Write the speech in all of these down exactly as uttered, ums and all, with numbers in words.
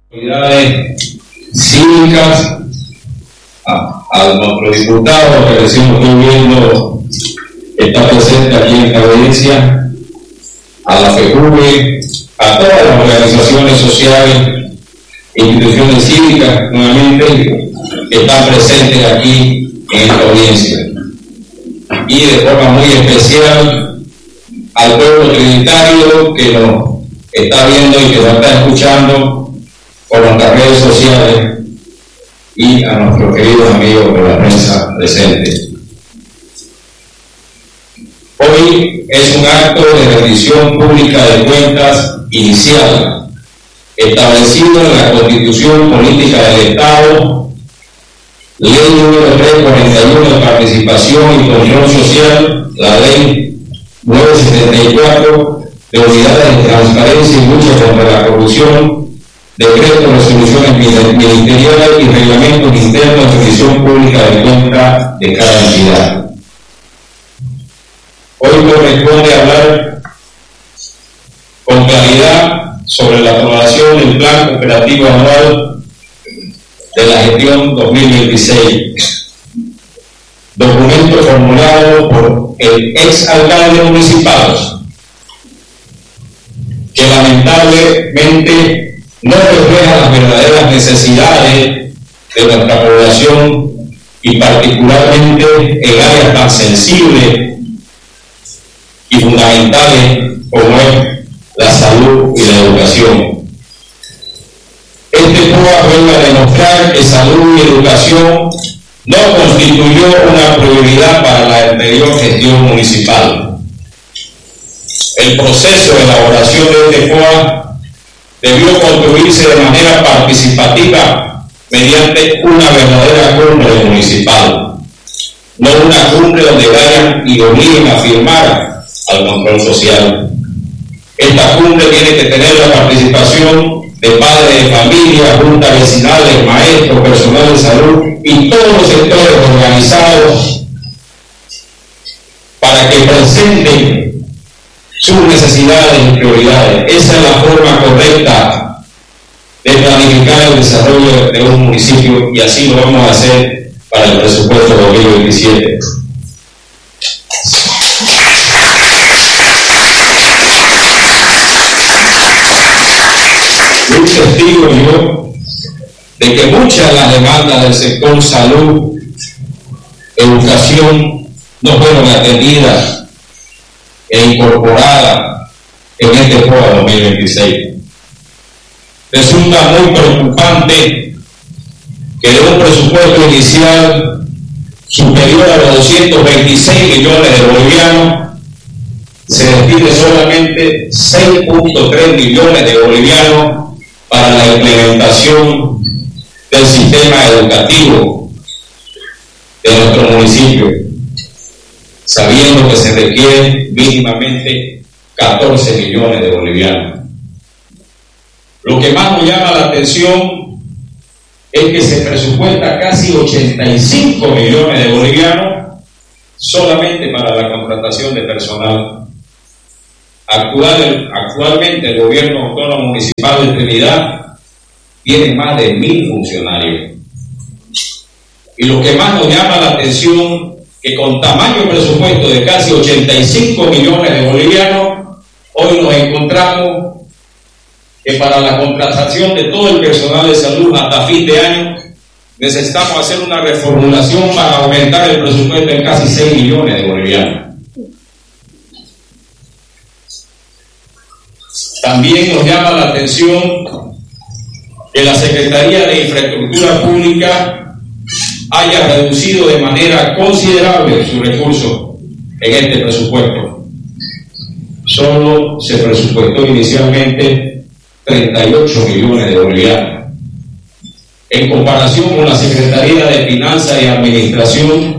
Autoridades cívicas, a, a nuestro diputado que recién estoy viendo está presente aquí en Cabedencia, a la FEJUVE, a todas las organizaciones sociales, instituciones cívicas, nuevamente, que están presentes aquí en esta audiencia. Y de forma muy especial al pueblo trinitario que nos está viendo y que nos está escuchando por nuestras redes sociales, y a nuestros queridos amigos de la prensa presente. Hoy es un acto de rendición pública de cuentas inicial, establecido en la Constitución Política del Estado, Ley número trescientos cuarenta y uno de Participación y Control Social, la Ley novecientos setenta y cuatro de Unidades de Transparencia y Lucha contra la Corrupción, decretos, resoluciones ministeriales y reglamentos internos de rendición pública de cuentas de cada entidad. Hoy corresponde hablar con claridad sobre la aprobación del Plan Operativo Anual de la Gestión dos mil veintiséis, documento formulado por el ex alcalde municipal, que lamentablemente no refleja las verdaderas necesidades de nuestra población, y particularmente en áreas tan sensibles y fundamentales como es la salud y la educación. Este P O A vuelve a demostrar que salud y educación no constituyó una prioridad para la anterior gestión municipal. El proceso de elaboración de este P O A debió construirse de manera participativa mediante una verdadera cumbre municipal, no una cumbre donde vayan y obliguen a firmar al control social. Esta cumbre tiene que tener la participación de padres de familia, juntas vecinales, maestros, personal de salud y todos los sectores organizados para que presenten sus necesidades y prioridades. Esa es la forma correcta de planificar el desarrollo de un municipio, y así lo vamos a hacer para el presupuesto dos mil veintisiete. Soy testigo yo de que muchas de las demandas del sector salud, educación, no fueron atendidas e incorporada en este P O A dos mil veintiséis. Resulta muy preocupante que de un presupuesto inicial superior a los doscientos veintiséis millones de bolivianos se destine solamente seis punto tres millones de bolivianos para la implementación del sistema educativo de nuestro municipio, sabiendo que se requieren mínimamente catorce millones de bolivianos. Lo que más nos llama la atención es que se presupuesta casi ochenta y cinco millones de bolivianos solamente para la contratación de personal. Actual, actualmente el gobierno autónomo municipal de Trinidad tiene más de mil funcionarios. Y lo que más nos llama la atención, que con tamaño presupuesto de casi ochenta y cinco millones de bolivianos, hoy nos encontramos que para la contratación de todo el personal de salud hasta fin de año necesitamos hacer una reformulación para aumentar el presupuesto en casi seis millones de bolivianos. También nos llama la atención que la Secretaría de Infraestructura Pública haya reducido de manera considerable sus recursos en este presupuesto. Solo se presupuestó inicialmente treinta y ocho millones de bolivianos. En comparación con la Secretaría de Finanzas y Administración,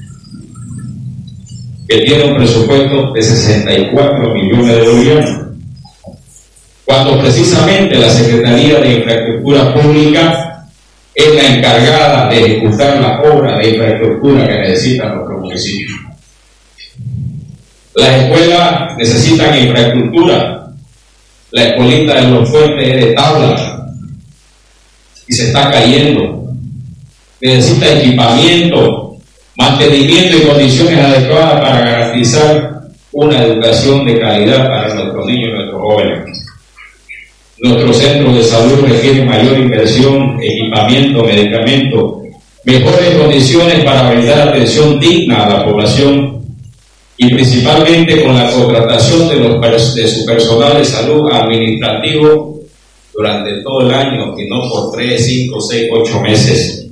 que tiene un presupuesto de sesenta y cuatro millones de bolivianos, cuando precisamente la Secretaría de Infraestructura Pública es la encargada de ejecutar las obras de infraestructura que necesitan nuestros municipios. Las escuelas necesitan infraestructura. La escuelita de Los Fuertes es de tabla. y se está cayendo. Necesita equipamiento, mantenimiento y condiciones adecuadas para garantizar una educación de calidad para nuestros niños y nuestros jóvenes. Nuestros centros de salud requieren mayor inversión, equipamiento, medicamentos, mejores condiciones para brindar atención digna a la población y principalmente con la contratación de, los, de su personal de salud administrativo durante todo el año y no por tres, cinco, seis, ocho meses.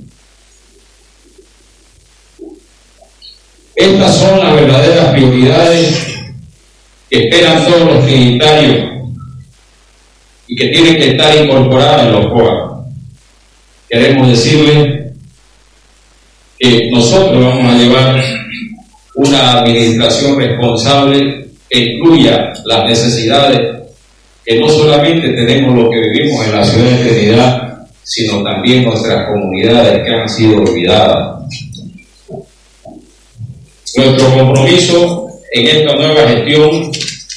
Estas son las verdaderas prioridades que esperan todos los trinitarios y que tienen que estar incorporadas en los C O A. Queremos decirles que nosotros vamos a llevar una administración responsable que incluya las necesidades, que no solamente tenemos lo que vivimos en la ciudad de Trinidad, sino también nuestras comunidades que han sido olvidadas. Nuestro compromiso en esta nueva gestión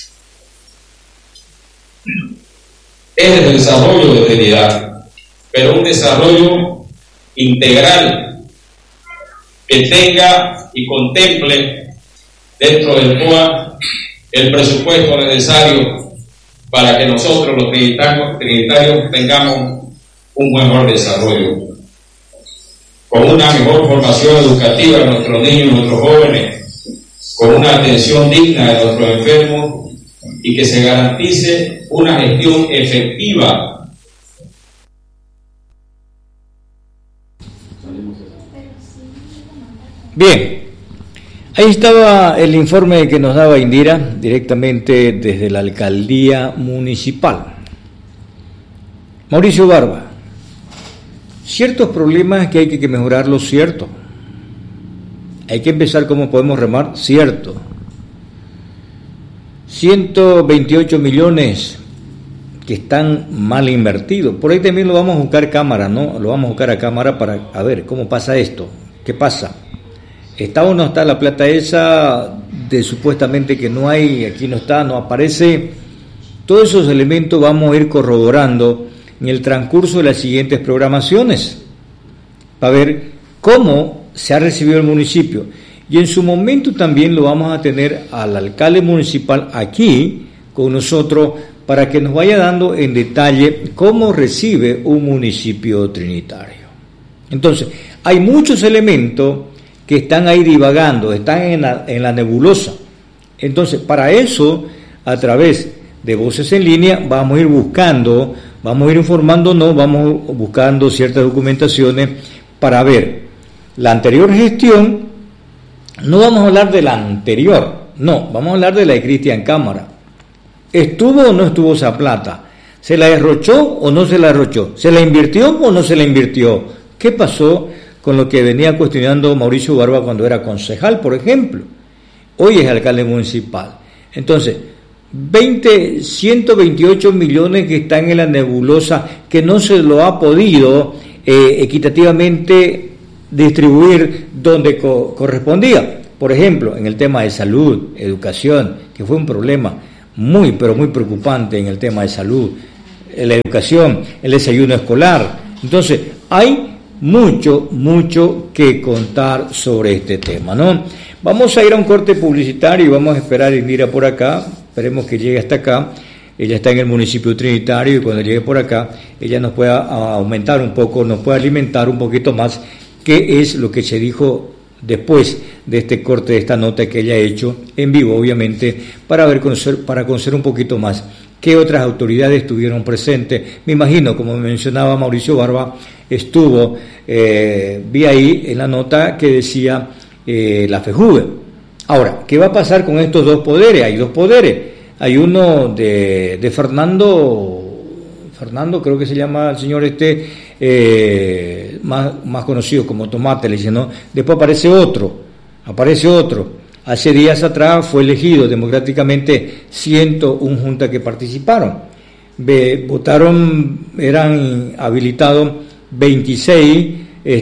es el desarrollo de Trinidad, pero un desarrollo integral que tenga y contemple dentro del C O A el presupuesto necesario para que nosotros los trinitarios, trinitarios tengamos un mejor desarrollo, con una mejor formación educativa de nuestros niños y nuestros jóvenes, con una atención digna de nuestros enfermos y que se garantice una gestión efectiva. Bien, ahí estaba el informe que nos daba Indira directamente desde la alcaldía municipal. Mauricio Barba, ciertos problemas que hay que mejorarlos, cierto. Hay que empezar cómo podemos remar, cierto. ciento veintiocho millones que están mal invertidos. Por ahí también lo vamos a buscar cámara, ¿no? Lo vamos a buscar a cámara para a ver cómo pasa esto. ¿Qué pasa? ¿Está o no está la plata esa de supuestamente que no hay, aquí no está, no aparece? Todos esos elementos vamos a ir corroborando en el transcurso de las siguientes programaciones para ver cómo se ha recibido el municipio. Y en su momento también lo vamos a tener al alcalde municipal aquí con nosotros para que nos vaya dando en detalle cómo recibe un municipio trinitario. Entonces, hay muchos elementos que están ahí divagando, están en la, en la nebulosa. Entonces, para eso, a través de Voces en Línea, vamos a ir buscando, vamos a ir informándonos, vamos buscando ciertas documentaciones para ver la anterior gestión. No vamos a hablar de la anterior, no, vamos a hablar de la de Cristian Cámara. ¿Estuvo o no estuvo esa plata? ¿Se la derrochó o no se la derrochó? ¿Se la invirtió o no se la invirtió? ¿Qué pasó con lo que venía cuestionando Mauricio Barba cuando era concejal, por ejemplo? Hoy es alcalde municipal. Entonces, veinte, ciento veintiocho millones que están en la nebulosa, que no se lo ha podido eh, equitativamente distribuir donde co- correspondía. Por ejemplo, en el tema de salud, educación, que fue un problema muy, pero muy preocupante en el tema de salud, la educación, el desayuno escolar. Entonces, hay mucho, mucho que contar sobre este tema, ¿no? Vamos a ir a un corte publicitario y vamos a esperar a Indira por acá, esperemos que llegue hasta acá. Ella está en el municipio trinitario y cuando llegue por acá, ella nos pueda aumentar un poco, nos pueda alimentar un poquito más qué es lo que se dijo después de este corte, de esta nota que ella ha hecho en vivo, obviamente, para ver, conocer, para conocer un poquito más qué otras autoridades estuvieron presentes. Me imagino, como mencionaba Mauricio Barba, estuvo, eh, vi ahí en la nota que decía eh, la FEJUVE. Ahora, ¿qué va a pasar con estos dos poderes? Hay dos poderes. Hay uno de, de Fernando, Fernando creo que se llama el señor este, eh, más, más conocido como Tomate, le dicen, ¿no? Después aparece otro, aparece otro. Hace días atrás fue elegido democráticamente ciento una juntas que participaron. Ve, votaron, eran habilitados veintiséis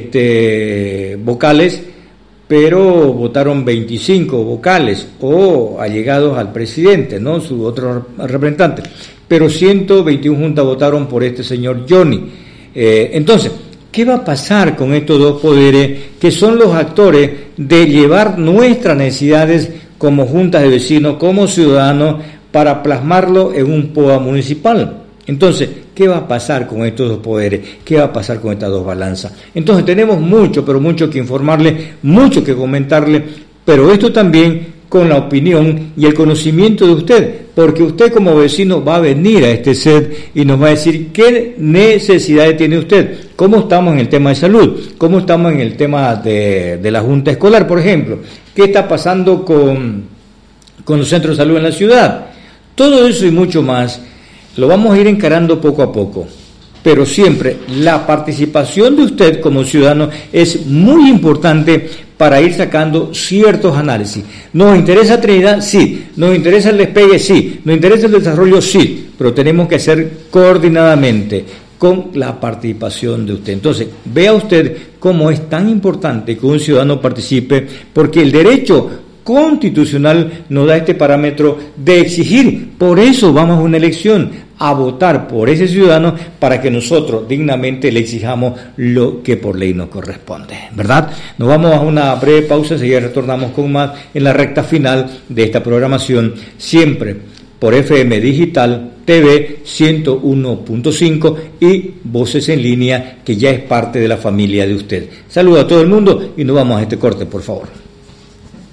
este, vocales, pero votaron veinticinco vocales o allegados al presidente, ¿no? Su otro representante. Pero ciento veintiuna juntas votaron por este señor Johnny. Eh, entonces, ¿qué va a pasar con estos dos poderes que son los actores de llevar nuestras necesidades como juntas de vecinos, como ciudadanos, para plasmarlo en un P O A municipal? Entonces, ¿qué va a pasar con estos dos poderes? ¿Qué va a pasar con estas dos balanzas? Entonces, tenemos mucho, pero mucho que informarle, mucho que comentarle, pero esto también con la opinión y el conocimiento de usted, porque usted como vecino va a venir a este set y nos va a decir qué necesidades tiene usted, cómo estamos en el tema de salud, cómo estamos en el tema de, de la junta escolar, por ejemplo, qué está pasando con, con los centros de salud en la ciudad. Todo eso y mucho más lo vamos a ir encarando poco a poco, pero siempre la participación de usted como ciudadano es muy importante para ir sacando ciertos análisis. ¿Nos interesa Trinidad? Sí. ¿Nos interesa el despegue? Sí. ¿Nos interesa el desarrollo? Sí. Pero tenemos que hacer coordinadamente con la participación de usted. Entonces, vea usted cómo es tan importante que un ciudadano participe, porque el derecho constitucional nos da este parámetro de exigir. Por eso vamos a una elección, a votar por ese ciudadano para que nosotros dignamente le exijamos lo que por ley nos corresponde, ¿verdad? Nos vamos a una breve pausa, enseguida retornamos con más en la recta final de esta programación, siempre por F M Digital, T V ciento uno punto cinco y Voces en Línea, que ya es parte de la familia de usted. Saludos a todo el mundo y nos vamos a este corte, por favor.